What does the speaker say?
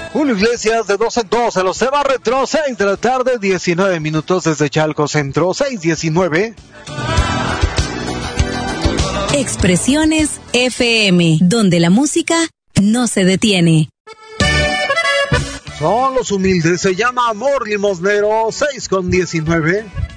Julio Iglesias de 2 en 2 en los temas retro, 6 de la tarde, 19 minutos desde Chalco Centro, 6:19. Expresiones FM, donde la música no se detiene. Son los humildes, se llama Amor Limosnero, 6:19.